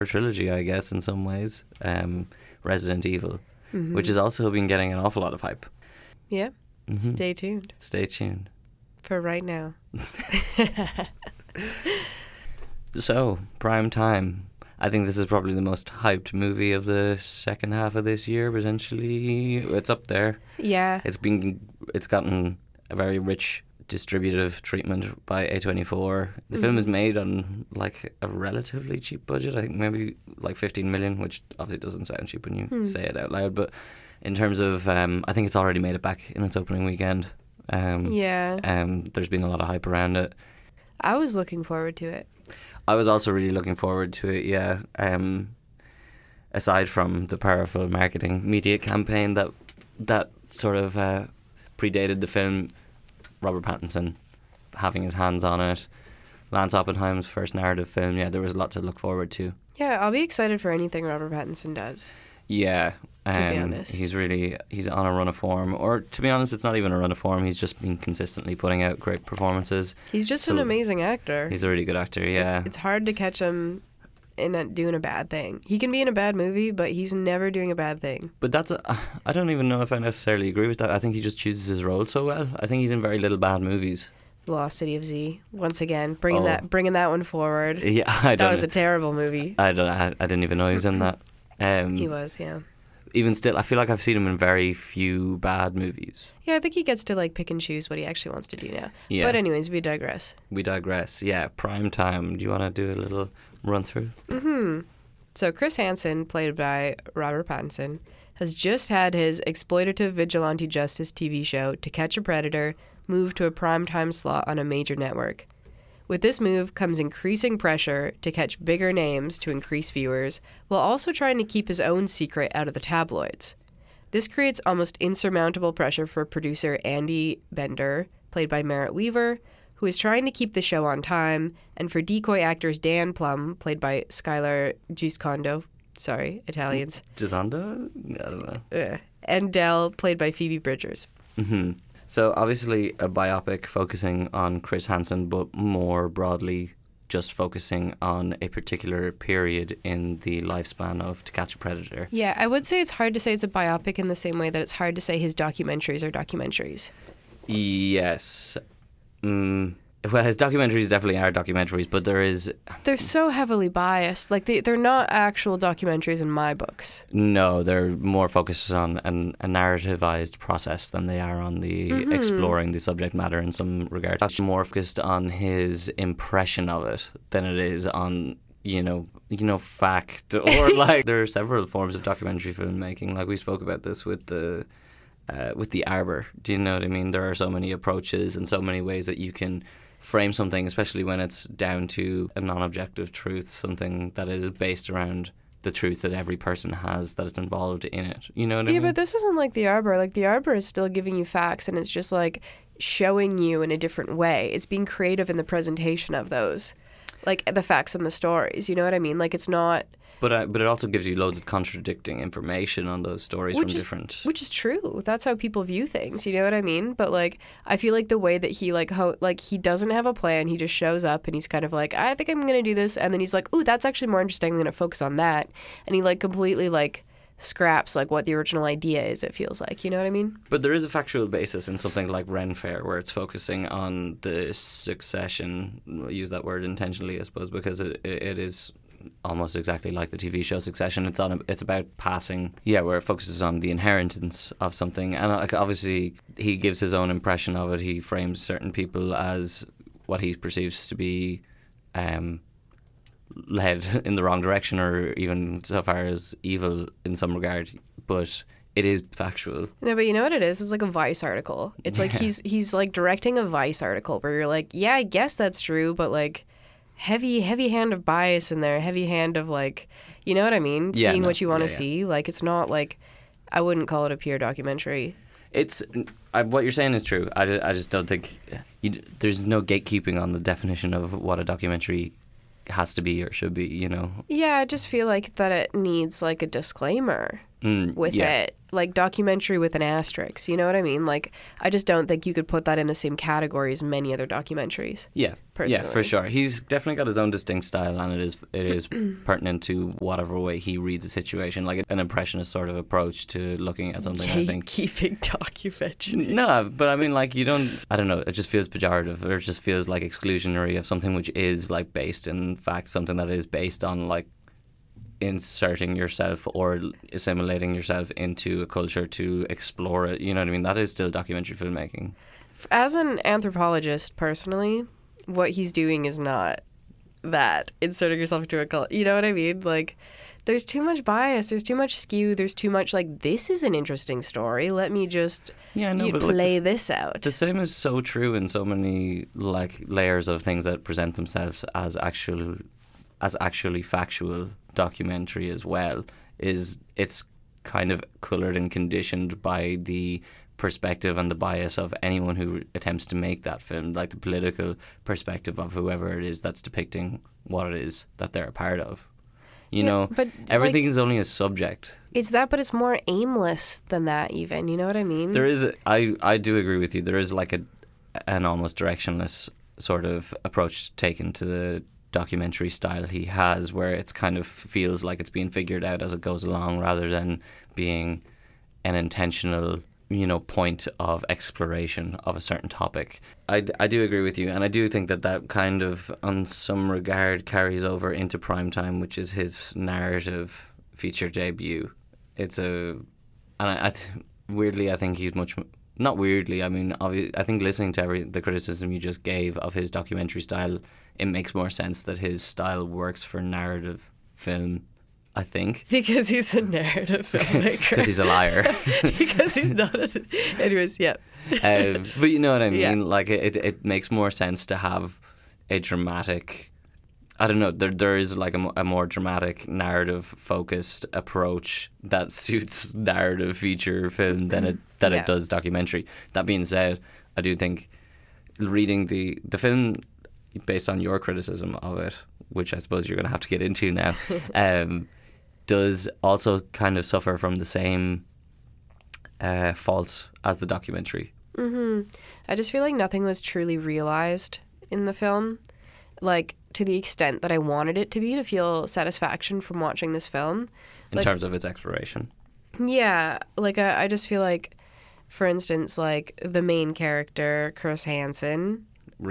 trilogy, I guess, in some ways. Resident Evil, which has also been getting an awful lot of hype. Yeah. Stay tuned. Stay tuned. For right now. So, prime time. I think this is probably the most hyped movie of the second half of this year, potentially. It's up there. Yeah. It's gotten a very rich distributive treatment by A24. The film is made on like a relatively cheap budget. I think maybe like 15 million, which obviously doesn't sound cheap when you say it out loud. But in terms of, I think it's already made it back in its opening weekend. There's been a lot of hype around it. I was looking forward to it. I was also really looking forward to it, yeah. Aside from the powerful marketing media campaign that sort of predated the film, Robert Pattinson having his hands on it, Lance Oppenheim's first narrative film, yeah, there was a lot to look forward to. Yeah, I'll be excited for anything Robert Pattinson does. Yeah. To be honest. He's on a run of form. Or, to be honest, it's not even a run of form. He's just been consistently putting out great performances. He's just an amazing actor. He's a really good actor, yeah. It's hard to catch him in doing a bad thing. He can be in a bad movie, but he's never doing a bad thing. But I don't even know if I necessarily agree with that. I think he just chooses his role so well. I think he's in very little bad movies. Lost City of Z, once again, bringing that one forward. Yeah, that was a terrible movie. I didn't even know he was in that. He was, yeah. Even still, I feel like I've seen him in very few bad movies. Yeah, I think he gets to like pick and choose what he actually wants to do now. Yeah. But anyways, we digress. Yeah. Prime time. Do you want to do a little run through? So Chris Hansen, played by Robert Pattinson, has just had his exploitative vigilante justice TV show, To Catch a Predator, moved to a primetime slot on a major network. With this move comes increasing pressure to catch bigger names to increase viewers, while also trying to keep his own secret out of the tabloids. This creates almost insurmountable pressure for producer Andy Bender, played by Merritt Weaver, who is trying to keep the show on time, and for decoy actors Dan Plum, played by Skylar Giscondo, sorry, Italians. Giscondo? I don't know. And Dell, played by Phoebe Bridgers. Mm-hmm. So obviously a biopic focusing on Chris Hansen, but more broadly just focusing on a particular period in the lifespan of To Catch a Predator. Yeah, I would say it's hard to say it's a biopic in the same way that it's hard to say his documentaries are documentaries. Yes. Well, his documentaries definitely are documentaries, but they're so heavily biased. Like, they're not actual documentaries in my books. No, they're more focused on a narrativized process than they are on the exploring the subject matter in some regard. That's more focused on his impression of it than it is on, fact. Or, like, there are several forms of documentary filmmaking. Like, we spoke about this with the Arbor. Do you know what I mean? There are so many approaches and so many ways that you can frame something, especially when it's down to a non-objective truth, something that is based around the truth that every person has that is involved in it. You know what I mean? Yeah, but this isn't like The Arbor. Like, The Arbor is still giving you facts, and it's just like showing you in a different way. It's being creative in the presentation of those, like the facts and the stories. You know what I mean? Like, it's not... But it also gives you loads of contradicting information on those stories different... Which is true. That's how people view things, you know what I mean? But, like, I feel like the way that he, he doesn't have a plan. He just shows up and he's kind of like, I think I'm going to do this. And then he's like, ooh, that's actually more interesting. I'm going to focus on that. And he, completely, scraps, what the original idea is, it feels like. You know what I mean? But there is a factual basis in something like Ren Fair where it's focusing on the succession. I'll use that word intentionally, I suppose, because it is... almost exactly like the TV show Succession. It's about passing, where it focuses on the inheritance of something, and obviously he gives his own impression of it. He frames certain people as what he perceives to be led in the wrong direction, or even so far as evil in some regard. But it is factual. No, but you know what it is? It's like a Vice article. It's like he's like directing a Vice article where you're like, yeah, I guess that's true, but heavy hand of bias in there, heavy hand of you know what I mean? Yeah, seeing what you want to see. It's not I wouldn't call it a pure documentary. It's what you're saying is true. I just don't think there's no gatekeeping on the definition of what a documentary has to be or should be, you know? Yeah, I just feel like that it needs a disclaimer. with yeah. it. Like documentary with an asterisk. You know what I mean? Like, I just don't think you could put that in the same category as many other documentaries. Yeah, personally. yeah, for sure. He's definitely got his own distinct style, and it is pertinent to whatever way he reads a situation, like an impressionist sort of approach to looking at something. I think Gatekeeping documentary. no, but I mean, like I don't know. It just feels pejorative, or it just feels like exclusionary of something which is like based in fact, something that is based on like inserting yourself or assimilating yourself into a culture to explore it. You know what I mean? That is still documentary filmmaking. As an anthropologist, personally, what he's doing is not that, inserting yourself into a cult. You know what I mean? Like, there's too much bias, there's too much skew, there's too much, like, this is an interesting story, let me just play this out. The same is so true in so many, like, layers of things that present themselves as actually factual documentary as well. It's kind of coloured and conditioned by the perspective and the bias of anyone who attempts to make that film, like the political perspective of whoever it is that's depicting what it is that they're a part of. You know, but everything is only a subject. It's that, but it's more aimless than that even, you know what I mean? There is, I do agree with you, there is like an almost directionless sort of approach taken to the documentary style he has, where it's kind of feels like it's being figured out as it goes along rather than being an intentional, you know, point of exploration of a certain topic. I do agree with you, and I do think that kind of, on some regard, carries over into Primetime, which is his narrative feature debut. Weirdly, I think he's much, not weirdly, I mean, I think listening to the criticism you just gave of his documentary style, it makes more sense that his style works for narrative film, I think. Because he's a narrative filmmaker. Because he's a liar. Because he's not anyways, yeah. But you know what I mean? Yeah. Like, it makes more sense to have a dramatic, I don't know, there is like a more dramatic, narrative-focused approach that suits narrative feature film than it does documentary. That being said, I do think reading the film, based on your criticism of it, which I suppose you're going to have to get into now, does also kind of suffer from the same faults as the documentary. Mm-hmm. I just feel like nothing was truly realized in the film, like to the extent that I wanted it to be, to feel satisfaction from watching this film. In terms of its exploration. Yeah, like I just feel like, for instance, like the main character, Chris Hansen.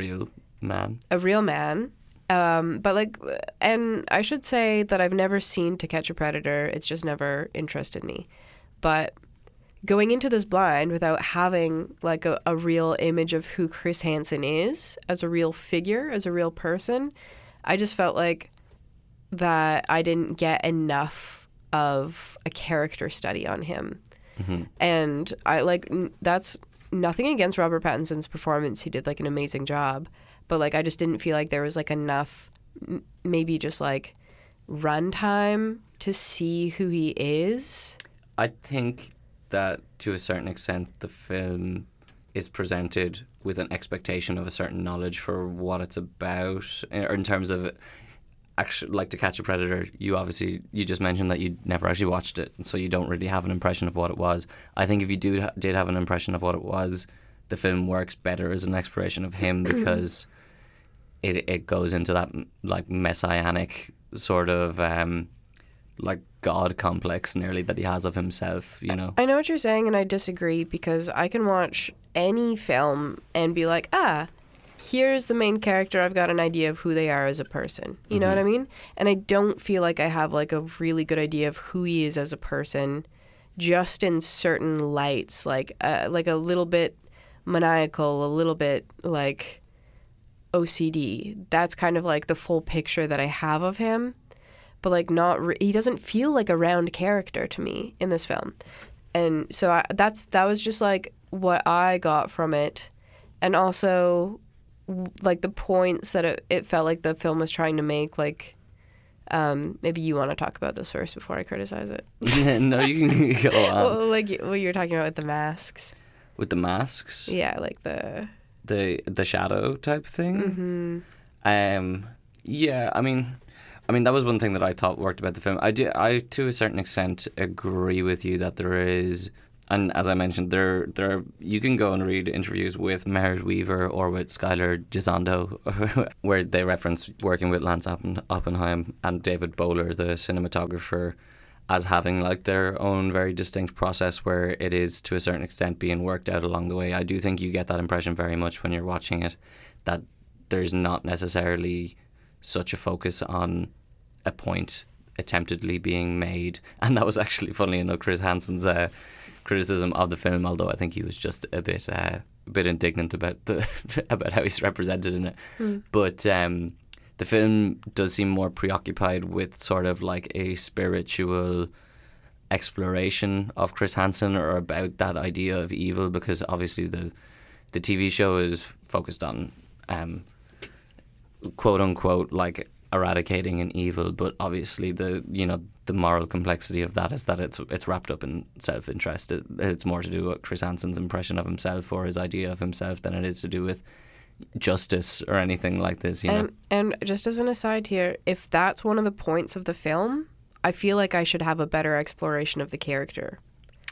A real man. But like, and I should say that I've never seen To Catch a Predator. It's just never interested me. But going into this blind without having like a real image of who Chris Hansen is as a real figure, as a real person, I just felt like that I didn't get enough of a character study on him. Mm-hmm. And I like, that's nothing against Robert Pattinson's performance. He did like an amazing job. But like, I just didn't feel like there was like enough, maybe just like runtime to see who he is. I think that to a certain extent the film is presented with an expectation of a certain knowledge for what it's about, or in terms of actually, like To Catch a Predator, you just mentioned that you never actually watched it, and so you don't really have an impression of what it was. I think if you did have an impression of what it was, the film works better as an exploration of him because it goes into that like messianic sort of like God complex nearly that he has of himself, you know. I know what you're saying, and I disagree, because I can watch any film and be like, here's the main character, I've got an idea of who they are as a person. You know what I mean? And I don't feel like I have like a really good idea of who he is as a person just in certain lights, like a little bit maniacal, a little bit like OCD. That's kind of like the full picture that I have of him. But like he doesn't feel like a round character to me in this film. And so that was just like what I got from it. And also like the points that it felt like the film was trying to make, like maybe you want to talk about this first before I criticize it. No, you can go on. Well, like what you were talking about with the masks. With the masks? Yeah, like the shadow type thing. Mm-hmm. Yeah, I mean, I mean, that was one thing that I thought worked about the film. I to a certain extent agree with you that there is, and as I mentioned, there are, you can go and read interviews with Merritt Weaver or with Skylar Gisondo where they reference working with Lance Oppenheim and David Bowler, the cinematographer, as having like their own very distinct process where it is to a certain extent being worked out along the way. I do think you get that impression very much when you're watching it, that there's not necessarily such a focus on a point attemptedly being made. And that was actually, funnily enough, Chris Hansen's criticism of the film, although I think he was just a bit indignant about about how he's represented in it. But the film does seem more preoccupied with sort of like a spiritual exploration of Chris Hansen, or about that idea of evil, because obviously the TV show is focused on quote unquote like eradicating an evil, but obviously the moral complexity of that is that it's wrapped up in self-interest. It's more to do with Chris Hansen's impression of himself or his idea of himself than it is to do with justice or anything like this, you know. And just as an aside here, if that's one of the points of the film, I feel like I should have a better exploration of the character.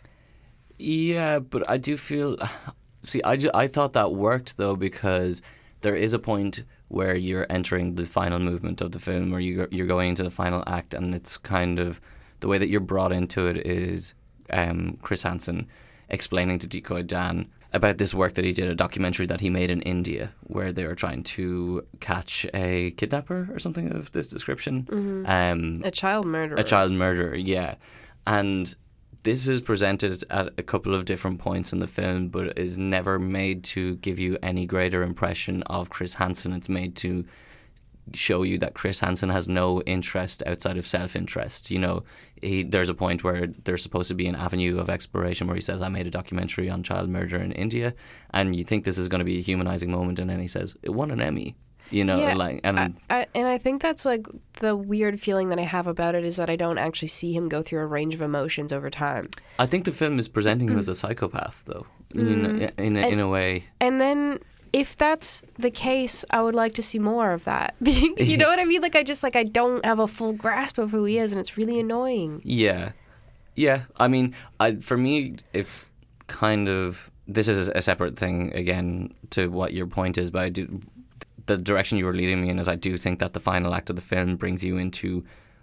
Yeah, but I do feel... See, I thought that worked, though, because there is a point where you're entering the final movement of the film, or you're going into the final act, and it's kind of... The way that you're brought into it is Chris Hansen explaining to Decoy Dan about this work that he did, a documentary that he made in India, where they were trying to catch a kidnapper or something of this description. Mm-hmm. A child murderer. A child murderer, yeah. And this is presented at a couple of different points in the film, but is never made to give you any greater impression of Chris Hansen. It's made to show you that Chris Hansen has no interest outside of self-interest. You know, there's a point where there's supposed to be an avenue of exploration where he says, I made a documentary on child murder in India, and you think this is going to be a humanizing moment, and then he says, it won an Emmy. You know, yeah, like, and I think that's like the weird feeling that I have about it, is that I don't actually see him go through a range of emotions over time. I think the film is presenting him as a psychopath, though, in a way. And then, if that's the case, I would like to see more of that. You know what I mean? Like, I don't have a full grasp of who he is, and it's really annoying. Yeah. I mean, for me, if kind of, this is a separate thing again to what your point is, but the direction you were leading me in is I do think that the final act of the film brings you into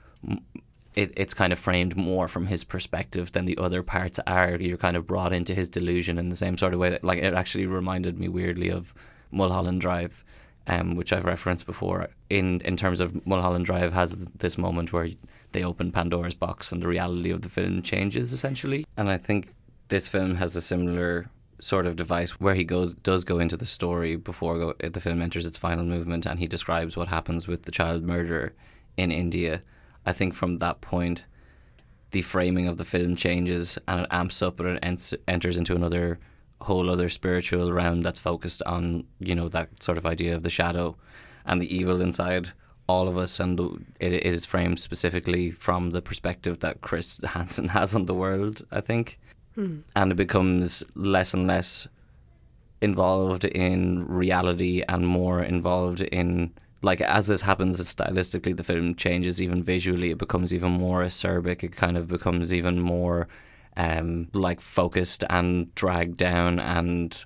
it's kind of framed more from his perspective than the other parts are. You're kind of brought into his delusion in the same sort of way that, like, it actually reminded me weirdly of Mulholland Drive, which I've referenced before. In terms of Mulholland Drive has this moment where they open Pandora's box and the reality of the film changes essentially. And I think this film has a similar sort of device where he does go into the story before the film enters its final movement, and he describes what happens with the child murderer in India. I think from that point the framing of the film changes and it amps up, and it enters into another whole other spiritual realm that's focused on, you know, that sort of idea of the shadow and the evil inside all of us, and it is framed specifically from the perspective that Chris Hansen has on the world, I think. And it becomes less and less involved in reality and more involved in, like, as this happens stylistically, the film changes even visually. It becomes even more acerbic. It kind of becomes even more like focused and dragged down and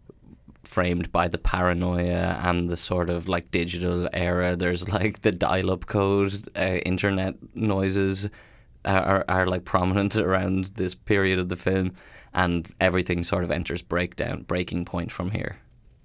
framed by the paranoia and the sort of like digital era. There's like the dial-up code, internet noises are like prominent around this period of the film, and everything sort of enters breaking point from here.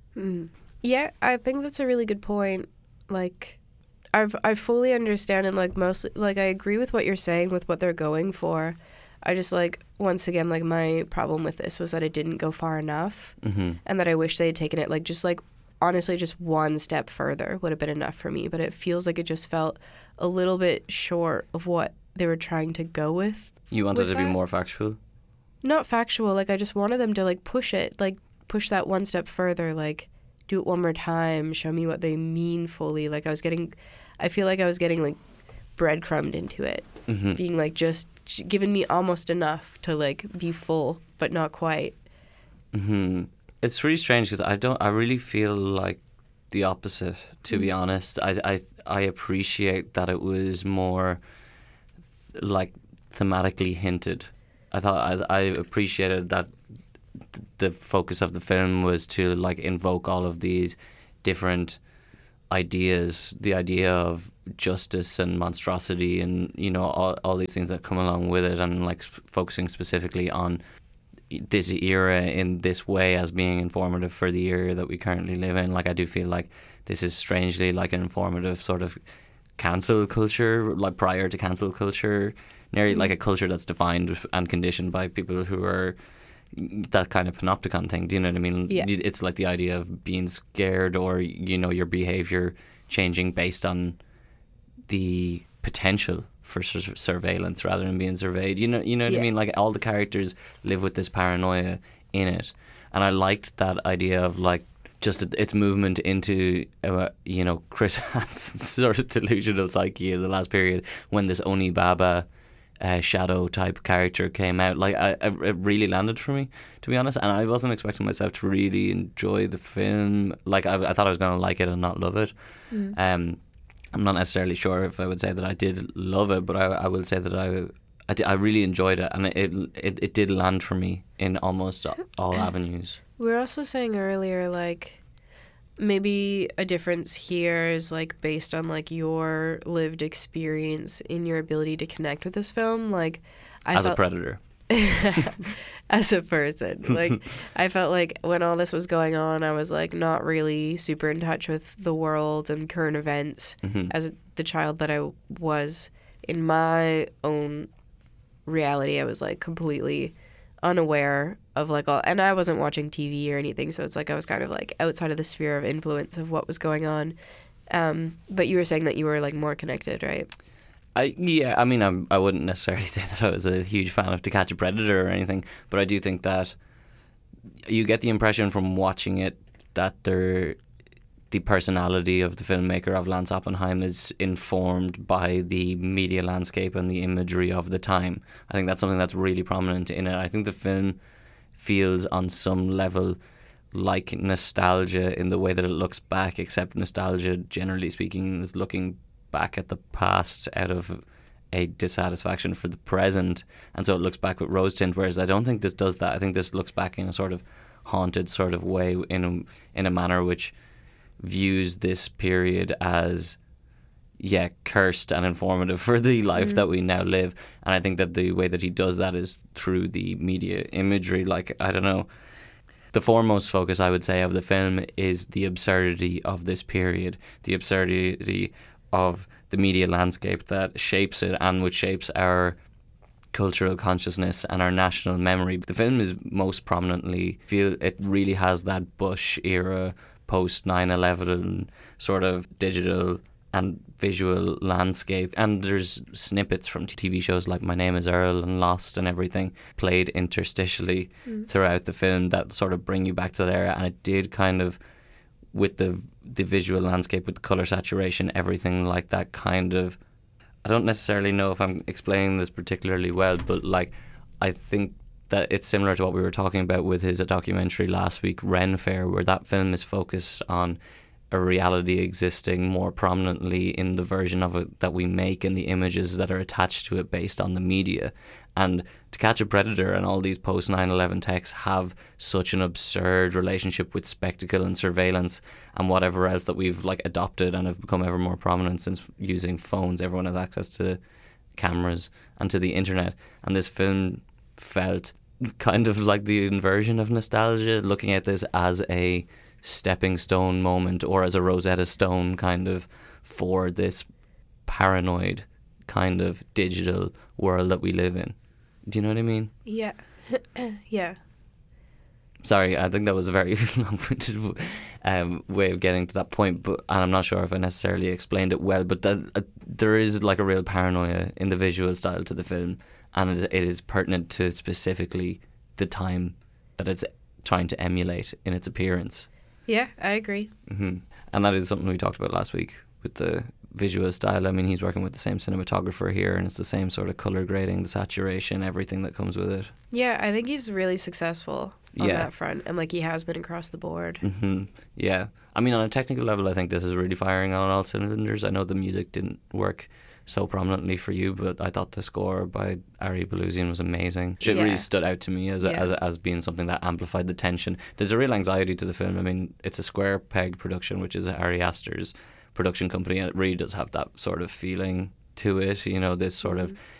Yeah, I think that's a really good point. Like, I fully understand, and like mostly, like, I agree with what you're saying with what they're going for. I just, like, once again, like, my problem with this was that it didn't go far enough, and that I wish they had taken it, like, just like, honestly, just one step further would have been enough for me. But it feels like it just felt a little bit short of what they were trying to go with. You wanted to be more factual? Not factual. Like, I just wanted them to, like, push that one step further. Like, do it one more time. Show me what they mean fully. Like, I feel like I was getting, like, breadcrumbed into it. Being, like, just giving me almost enough to, like, be full, but not quite. It's really strange because I really feel like the opposite, to be honest. I appreciate that it was more like thematically hinted. I appreciated that the focus of the film was to like invoke all of these different ideas, the idea of justice and monstrosity, and you know all these things that come along with it, and like focusing specifically on this era in this way as being informative for the era that we currently live in. Like I do feel like this is strangely like an informative sort of cancel culture, like prior to cancel culture, nearly like a culture that's defined and conditioned by people who are that kind of panopticon thing. Do you know what I mean? Yeah. It's like the idea of being scared, or you know, your behavior changing based on the potential for surveillance rather than being surveyed. You know what I mean? Like all the characters live with this paranoia in it, and I liked that idea of like just its movement into you know, Chris Hansen's sort of delusional psyche in the last period when this Oni Baba shadow type character came out. Like it really landed for me, to be honest, and I wasn't expecting myself to really enjoy the film. Like I thought I was going to like it and not love it. I'm not necessarily sure if I would say that I did love it, but I will say that I really enjoyed it, and it did land for me in almost all avenues. We were also saying earlier, like, maybe a difference here is, like, based on, like, your lived experience in your ability to connect with this film. Like, as a predator. As a person. Like, I felt like when all this was going on, I was, like, not really super in touch with the world and current events as the child that I was. In my own reality, I was, like, completely unaware of like all, and I wasn't watching TV or anything, so it's like I was kind of like outside of the sphere of influence of what was going on. But you were saying that you were like more connected, right? I mean, I wouldn't necessarily say that I was a huge fan of To Catch a Predator or anything, but I do think that you get the impression from watching it that the personality of the filmmaker of Lance Oppenheim is informed by the media landscape and the imagery of the time. I think that's something that's really prominent in it. I think the film feels on some level like nostalgia in the way that it looks back, except nostalgia, generally speaking, is looking back at the past out of a dissatisfaction for the present, and so it looks back with rose tint, whereas I don't think this does that. I think this looks back in a sort of haunted sort of way, in a manner which views this period as cursed and informative for the life that we now live. And I think that the way that he does that is through the media imagery. Like, I don't know, the foremost focus, I would say, of the film is the absurdity of this period, the absurdity of the media landscape that shapes it and which shapes our cultural consciousness and our national memory. The film is most prominently, it really has that Bush era post 9/11 sort of digital and visual landscape, and there's snippets from TV shows like My Name is Earl and Lost and everything played interstitially throughout the film that sort of bring you back to that era. And it did kind of, with the visual landscape, with the colour saturation, everything like that kind of, I don't necessarily know if I'm explaining this particularly well, but like I think that it's similar to what we were talking about with his documentary last week, Ren Fair, where that film is focused on a reality existing more prominently in the version of it that we make and the images that are attached to it based on the media. And To Catch a Predator and all these post 9/11 texts have such an absurd relationship with spectacle and surveillance and whatever else that we've like adopted and have become ever more prominent since using phones. Everyone has access to cameras and to the internet, and this film felt kind of like the inversion of nostalgia, looking at this as a stepping stone moment or as a Rosetta Stone kind of for this paranoid kind of digital world that we live in. Do you know what I mean? Yeah. Yeah. Sorry, I think that was a very long-winded way of getting to that point, and I'm not sure if I necessarily explained it well, but there is like a real paranoia in the visual style to the film, and it is pertinent to specifically the time that it's trying to emulate in its appearance. Yeah, I agree. And that is something we talked about last week with the visual style. I mean, he's working with the same cinematographer here, and it's the same sort of colour grading, the saturation, everything that comes with it. Yeah, I think he's really successful. on Yeah. that front, and like he has been across the board. Yeah. I mean, on a technical level, I think this is really firing on all cylinders. I know the music didn't work so prominently for you, but I thought the score by Ari Baluzian was amazing. It Yeah. really stood out to me as Yeah. as being something that amplified the tension. There's a real anxiety to the film. I mean, it's a Square Peg production, which is Ari Aster's production company, and it really does have that sort of feeling to it. You know, this sort of